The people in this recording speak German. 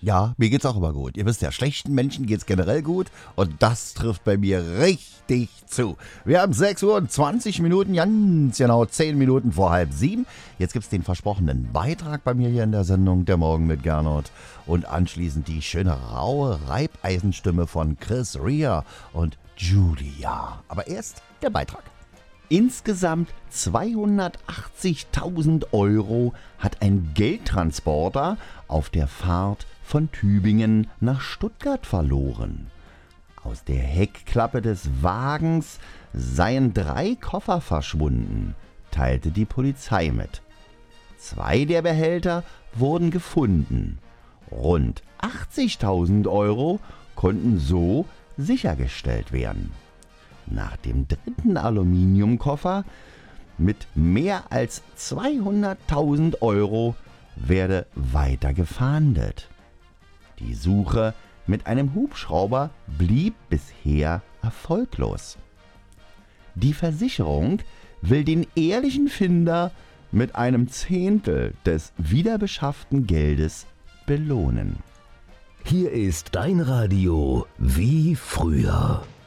Ja, mir geht's auch immer gut. Ihr wisst ja, schlechten Menschen geht's generell gut und das trifft bei mir richtig zu. Wir haben 6 Uhr und 20 Minuten, ganz genau 10 Minuten vor 6:30. Jetzt gibt's den versprochenen Beitrag bei mir hier in der Sendung Der Morgen mit Gernot und anschließend die schöne raue Reibeisenstimme von Chris Rea und Julia. Aber erst der Beitrag. Insgesamt 280.000 Euro hat ein Geldtransporter auf der Fahrt von Tübingen nach Stuttgart verloren. Aus der Heckklappe des Wagens seien 3 Koffer verschwunden, teilte die Polizei mit. 2 der Behälter wurden gefunden. Rund 80.000 Euro konnten so sichergestellt werden. Nach dem 3. Aluminiumkoffer mit mehr als 200.000 Euro werde weiter gefahndet. Die Suche mit einem Hubschrauber blieb bisher erfolglos. Die Versicherung will den ehrlichen Finder mit einem Zehntel des wiederbeschafften Geldes belohnen. Hier ist dein Radio wie früher.